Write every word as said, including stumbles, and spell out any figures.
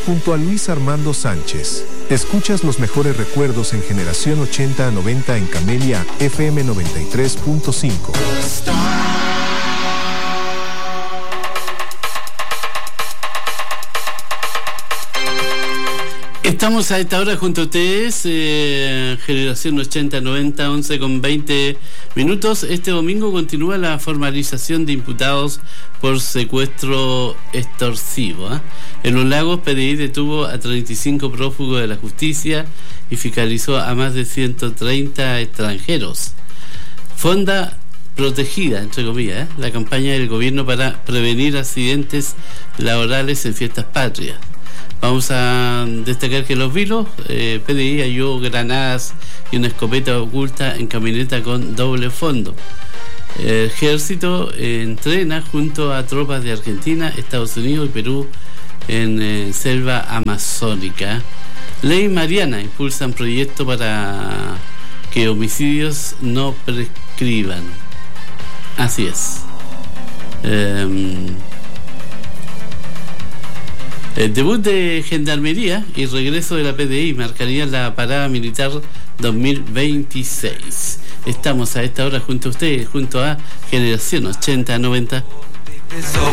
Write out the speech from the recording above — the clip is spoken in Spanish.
junto a Luis Armando Sánchez. Escuchas los mejores recuerdos en Generación ochenta a noventa en Camelia F M noventa y tres punto cinco. Estamos a esta hora junto a ustedes, eh, Generación ochenta noventa, once con veinte minutos. Este domingo continúa la formalización de imputados por secuestro extorsivo. ¿eh? En Los Lagos, P D I detuvo a treinta y cinco prófugos de la justicia y fiscalizó a más de ciento treinta extranjeros. Fonda protegida, entre comillas, ¿eh? la campaña del gobierno para prevenir accidentes laborales en fiestas patrias. Vamos a destacar que en Los Vilos, eh, P D I halló granadas y una escopeta oculta en camioneta con doble fondo. El ejército eh, entrena junto a tropas de Argentina, Estados Unidos y Perú en eh, selva amazónica. Ley Mariana impulsan proyecto para que homicidios no prescriban. Así es. Eh, El debut de Gendarmería y regreso de la P D I marcarían la parada militar dos mil veintiséis. Estamos a esta hora junto a ustedes, junto a Generación ochenta noventa.